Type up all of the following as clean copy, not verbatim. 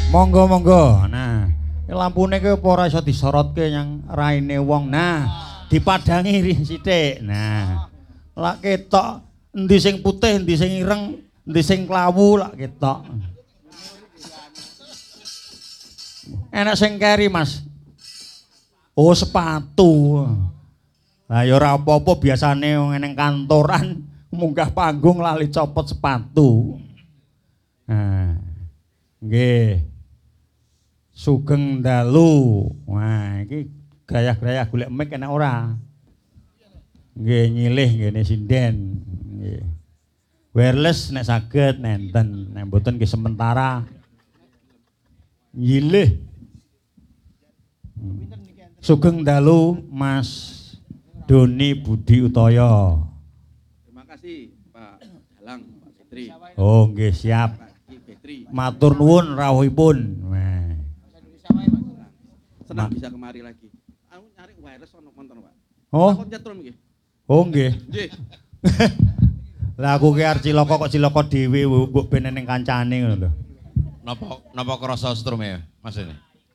Monggo monggo. Nah, lampune ki apa ora iso disorotke yang raine wong. Nah, dipadangi sithik. Nah. Lak ketok endi sing putih, endi sing ireng, endi sing klawu lak ketok. Enak sing keri, Mas. Oh, sepatu. Lah ya ora apa-apa biasane wong ning kantoran munggah panggung lali copot sepatu. Nah. Nggih. Sugeng dalu. Wah, iki gayah-gayah golek mic enak ora? Nggih nyilih ngene sinden. Nggih. Wireless nek saged nenten, nek mboten nggih sementara. Nyilih. Sugeng dalu Mas Doni Budi Utoyo. Terima kasih Pak Galang, Pak Fitri. Oh nggih siap. Matur nuwun rawuhipun. Nah. Senang bisa kemari lagi. Aku nyari wireless ono montor, Pak. Oh. Aku nyetrum iki. Oh nggih. Nggih. Lah aku ki arep cilaka kok cilaka dhewe mbok ben ning kancane ngono lho. Napa krasa strume Mas ini?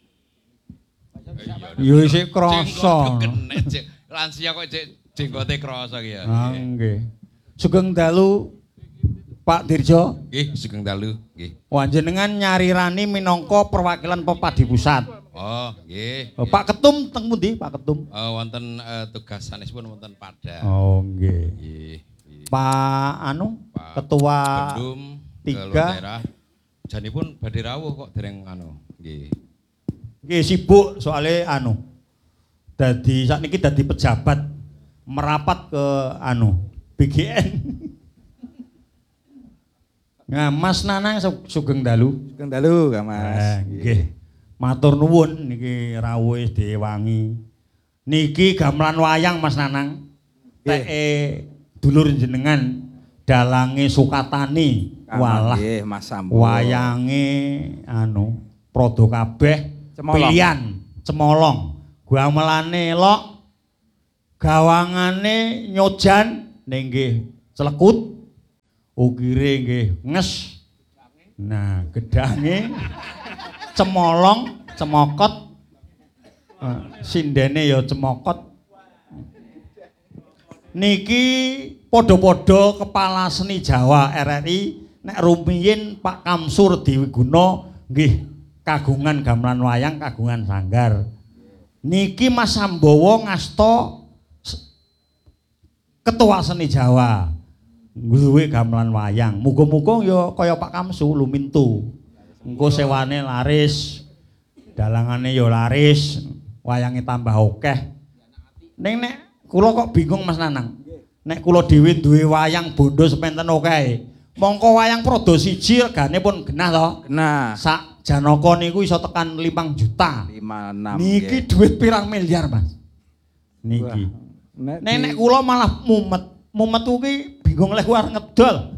Yo isih krasa. Lansia kok jenggote krasa ki ya. Ah nggih. Sugeng dalu Pak Dirjo. Nggih, sugeng dalu, nggih. Panjenengan nyarirani minangka perwakilan Pepadi Pusat. Oh, nggih. Pak Ketum teng pundi, Pak Ketum? Wonten tugas sanesipun wonten Padang. Oh, nggih. Nggih. Pak anu, Pak Ketua Bendum 3 daerah. Janipun badhe rawuh kok dereng anu, nggih. Nggih sibuk soalé anu. Dadi sakniki dadi pejabat merapat ke anu BGN. Nah, Mas Nanang sugeng dalu. Sugeng dalu, Kak Mas. Nggih. Matur nuwun niki rawuhe diwangi. Niki gamelan wayang Mas Nanang. Teke dulur jenengan dalange Sukatani. Walah. Nggih, Mas Sambo. Wayange anu prodo kabeh pilihan Cemolong. Gamelane elok. Gawangane nyojan ning nggih Celekut. Ukire nggih nges. Nah, gedange Cemolong, Cemokot. Sindene ya Cemokot. Niki padha-padha kepala seni Jawa RRI nek rumiyin Pak Kamsur Diwiguna nggih kagungan gamelan wayang, kagungan sanggar. Niki Mas Sambowo ngasta ketua seni Jawa. Duwe gamelan wayang. Muga-muga ya kaya Pak Kamsu lumintu. Engko sewane laris, dalangane ya laris, wayange tambah akeh. Ning nek kula kok bingung Mas Nanang. Nek kula dhewe duwe wayang bondo sepenten akeh. Mongko wayang Prada siji regane pun genah to? Genah. Sak Janaka niku iso tekan 5 juta. 5 6. Niki duit pirang miliar, Mas? Niki. Nek kula malah mumet. Mumet kuwi bingung lek arep ngedol.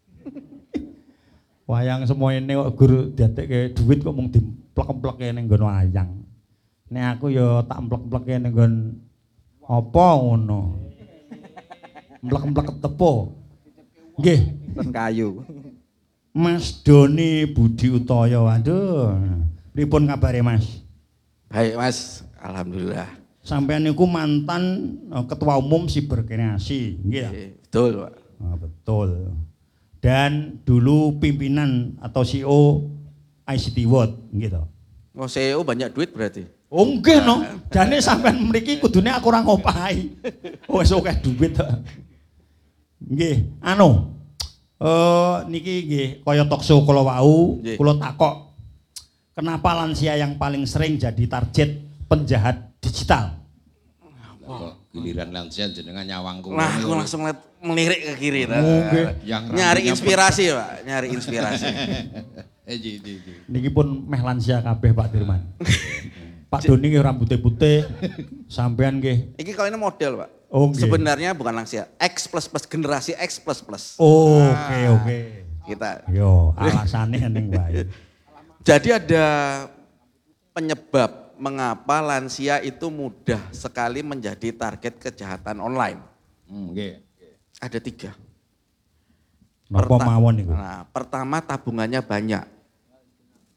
Wayang semoyene kok gur dadekke duit kok mung diplek-plekke ning nggon wayang. Nek aku ya tak emplek-emplekke ning nggon apa ngono. Emplek-emplek tepo. Nggih, ten kayu. Mas Doni Budi Utoyo. Waduh. Pripun kabare, Mas? Baik, Mas. Alhamdulillah. Sampeyan niku mantan ketua umum Siberkreasi, nggih. Betul, Pak. Oh, betul. Dan dulu pimpinan atau CEO ICT World, gitu. Oh, CEO banyak duit berarti. Oh, nggih no. Jane sampean mriki kudune aku ora ngopahi. Wis akeh duit. Nggih, anu. Niki nggih kaya talk show kula wau, kula takok. Kenapa lansia yang paling sering jadi target penjahat digital? Giliran lansia jenengan nyawang kuwi. Nah, aku langsung melirik ke kiri. Nyari inspirasi, Pak. Nyari inspirasi. Niki pun meh lansia kabeh Pak Dirman. Pak Doni nggih rambutnya putih, sampean nggih. Iki kalau ini model, Pak. Oh, okay. Sebenarnya bukan lansia, X++, generasi X++. Oh, oke. Kita. Yo, alasannya ning wae. Jadi ada penyebab mengapa lansia itu mudah sekali menjadi target kejahatan online. Ada 3. Napa mawon niku? Nah, pertama tabungannya banyak.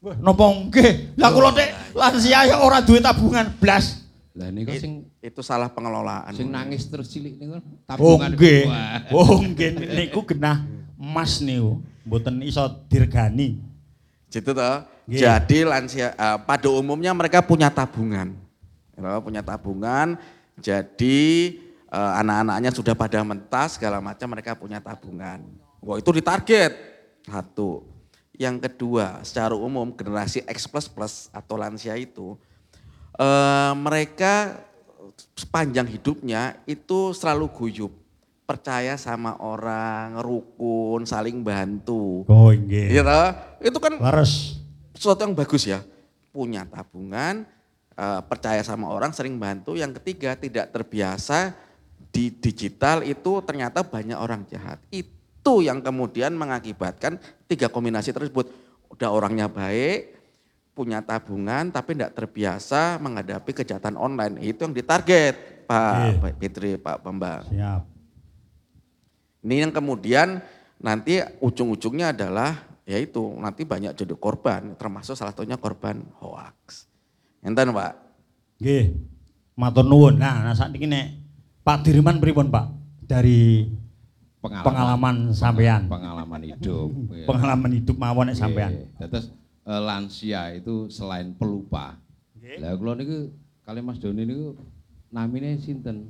Napa nggih? Lah kula nek lansia ya ora duwe tabungan blas. Lah niku sing Itu salah pengelolaan. sing nangis terus cilik niku Oh tabungan. nggih. Wah. Oh nggih niku genah emas niku. Mboten iso dirgani. Gitu toh. Nggih. Jadi lansia pada umumnya mereka punya tabungan. Ya, punya tabungan. Jadi anak-anaknya sudah pada mentas segala macam mereka punya tabungan. Wah, itu ditarget. Satu. Yang kedua, secara umum generasi X++ atau lansia itu mereka sepanjang hidupnya itu selalu guyup. Percaya sama orang, rukun, saling bantu. Oh nggih. Iya toh? Itu kan Leres. sesuatu yang bagus ya. Punya tabungan, percaya sama orang, sering bantu. Yang ketiga, tidak terbiasa di digital itu ternyata banyak orang jahat. Itu yang kemudian mengakibatkan 3 kombinasi tersebut. Udah orangnya baik, punya tabungan tapi tidak terbiasa menghadapi kejahatan online. Itu yang ditarget Pak Fitri, Pak Bambang. Siap. Ini yang kemudian nanti ujung-ujungnya adalah yaitu nanti banyak jadi korban, termasuk salah satunya korban hoax. Enten Pak? Nggih. Matur nuwun. Nah sakniki nek Pak Dirman pripun Pak? Dari pengalaman sampean. Pengalaman hidup. Ya. Pengalaman hidup mawon nek sampean. Terus lansia itu selain pelupa. Lah kula niku kali Mas Doni niku namine sinten?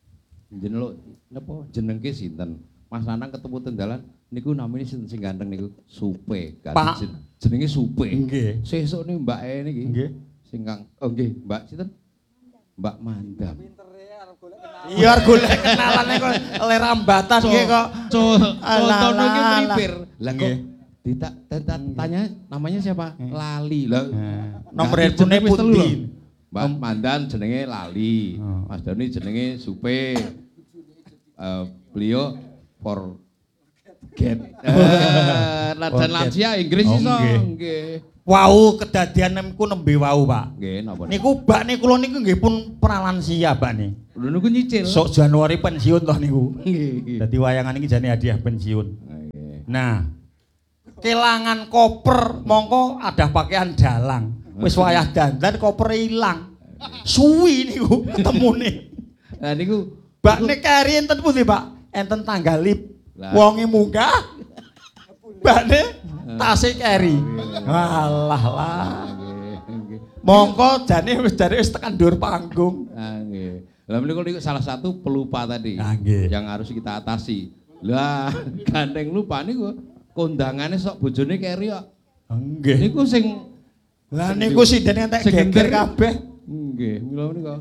Jenengke sinten? Mas Nanang ketemu teng dalan niku namine sinten sing ganteng niku? Supe. Pak. Jenenge Supe. Nggih. Sesuk nih Mbak E niki. Nggih. Sing kang nggih, Mbak sinten? Mbak Mandam. Iya golek kenalane kok lerambatan nggih kok. Contohnya iki melipir. Lah kok Nggih. tanya namanya siapa? Lali. Lah Nomor ganti handphone jeneng wis telu lho. pundi? Mbak Mandan jenenge Lali. Mas Doni jenenge Supe. Beliau forget. Dan lansia Inggris Oh, iso. nggih. Nggih. Wau kedadian niku nembe wau Pak. Nggih napa? Niku Mbak niku kula niku nggih pun pralansia Mbak nih. Lho niku nyicil. Sok Januari pensiun toh niku. Nggih. Dadi wayangan iki jane hadiah pensiun. Nggih. Nah, kelangan koper mongko ada pakaian dalang. Wis wayah dandan koper ilang. Suwi niku ketemune. Lah niku Mbak nek kari enten pundi, Pak? Enten tanggal lip. Lah. Wonge munggah. Mbak nek tasik kari. Walah lah. nggih. Mongko jane wis tekan dhuwur panggung. Nggih. Lah niku salah satu pelupa tadi Ah, nggih. yang harus kita atasi. Lah gandeng lupa niku kondangane sok bojone keri kok. Nggih. Niku sing Lah niku sidene entek geger kabeh. nggih, mila menika.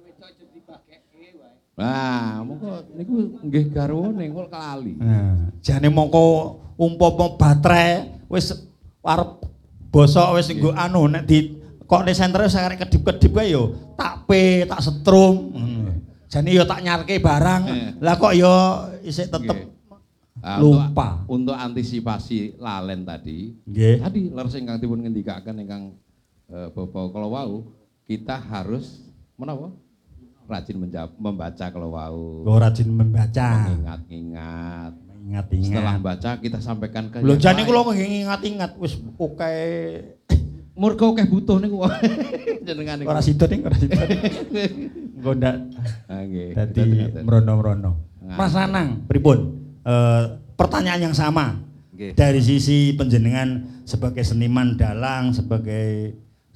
Lah, mongko niku nggih garwane kok kelali. Nah, jane mongko umpama baterai wis arep bosok wis nggo anu nek di kok nek sentere wis arek kedip-kedip kae yo tak tak setrum. Jane yo tak nyarke barang. Lah kok yo isih tetep Nah, lupa. Untuk antisipasi lalen tadi, Nggih. tadi leres ingkang dipun ngendikaken ingkang Bapak kala wau, kita harus menapa? Rajin membaca kala wau. Oh, rajin membaca. Mengingat-ingat. Setelah Ingat-ingat. baca kita sampaikan ke Lho yang jane lain. kula ngingat-ingat wis oke. Murga akeh butuh niku jenengan niku. Ora sida ning ora sida. Engko ndak Ah, nggih. dadi Ngaten. mrono-mrono. Nah. Mas Nanang, pripun? Pertanyaan yang sama. Nggih. Dari sisi penjenengan sebagai seniman dalang, sebagai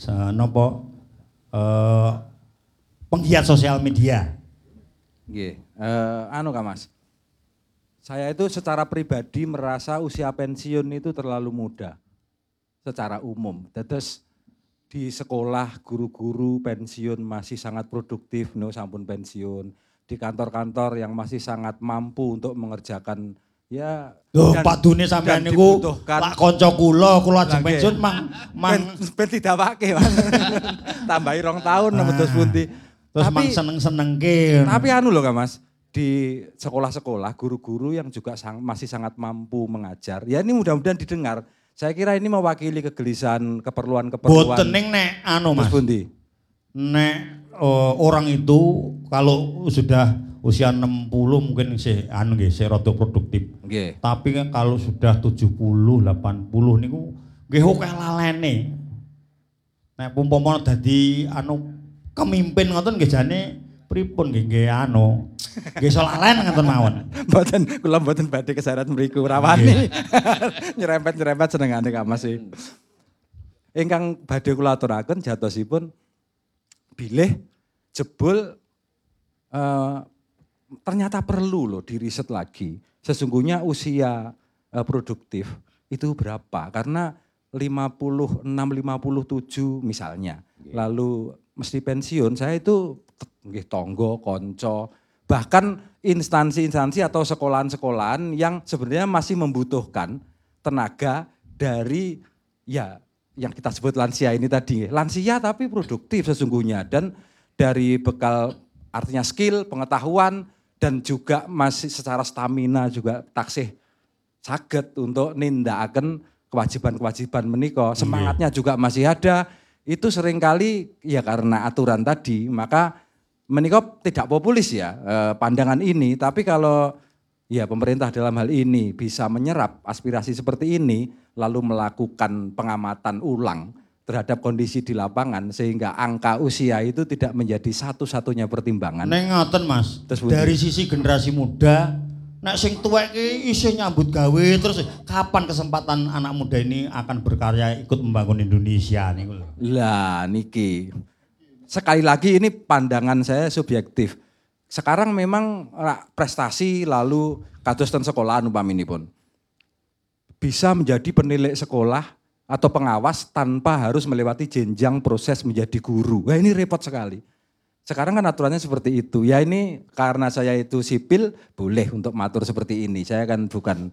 penggiat sosial media. Nggih, anu Kak Mas. Saya itu secara pribadi merasa usia pensiun itu terlalu muda secara umum. Terus di sekolah guru-guru pensiun masih sangat produktif, no sampun pensiun. Di kantor-kantor yang masih sangat mampu untuk mengerjakan ya Loh, dan- Pak Dune sampean dan niku dibutuhkan. lak kanca kula ajeng Lah, nggih. pensiun mang Ben tidak pakai, Mas. Tambahi 2 tahun nemu terus pundi. terus mang seneng-senengke. Tapi anu loh Kak Mas, di sekolah-sekolah guru-guru yang juga masih sangat mampu mengajar. Ya ini mudah-mudahan didengar. Saya kira ini mewakili kegelisahan keperluan-keperluan. Boten ning nek anu Terus Mas. pundi? Nek orang itu kalau sudah usia 60 mungkin sih anu nggih sih rada produktif. Nggih. Tapi kan kalau sudah 70, 80 niku nggih akeh lalene. nek umpama dadi kemimpin ngoten nggih jane pripun nggih nggih solalen ngoten mawon. Mboten kula mboten badhe keseret mriku rawani. Nyerempet-nyerempet senengane Kak Mas. Ingkang badhe kula aturaken jatosipun bilih jebul ternyata perlu loh diriset lagi. Sesungguhnya usia produktif itu berapa? Karena 56, 57 misalnya. Lalu mesti pensiun, saya itu nggih tonggo, konco, bahkan instansi-instansi atau sekolahan-sekolahan yang sebenarnya masih membutuhkan tenaga dari ya yang kita sebut lansia ini tadi. Lansia tapi produktif sesungguhnya dan dari bekal artinya skill, pengetahuan dan juga masih secara stamina juga taksih saged untuk nindakaken kewajiban-kewajiban menika. Semangatnya juga masih ada. Itu seringkali ya karena aturan tadi, maka menika tidak populis ya pandangan ini. Tapi kalau ya pemerintah dalam hal ini bisa menyerap aspirasi seperti ini, lalu melakukan pengamatan ulang terhadap kondisi di lapangan sehingga angka usia itu tidak menjadi satu-satunya pertimbangan. Neng ngoten Mas, Terus dari sisi generasi muda, nek sing tuwek iki isih nyambut gawe terus kapan kesempatan anak muda ini akan berkarya ikut membangun Indonesia niku lho. Lah niki. Sekali lagi ini pandangan saya subjektif. Sekarang memang prestasi lalu kados ten sekolahan umpaminipun. Bisa menjadi penilai sekolah atau pengawas tanpa harus melewati jenjang proses menjadi guru. Wah ini repot sekali. Sekarang kan aturannya seperti itu. Ya ini karena saya itu sipil boleh untuk matur seperti ini. Saya kan bukan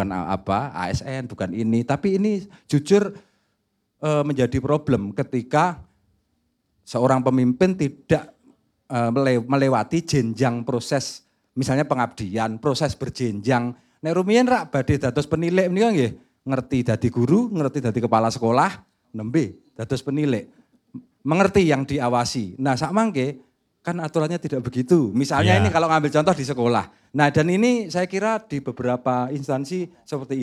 ASN, bukan ini. Tapi ini jujur menjadi problem ketika seorang pemimpin tidak melewati jenjang proses misalnya pengabdian, proses berjenjang. Nek rumiyin rak badhe dados penilai menika nggih ngerti dadi guru, ngerti dadi kepala sekolah, nembe dados penilai. Mengerti yang diawasi. Nah, sak mangke kan aturannya tidak begitu. Misalnya ini kalau ngambil contoh di sekolah. Nah, dan ini saya kira di beberapa instansi seperti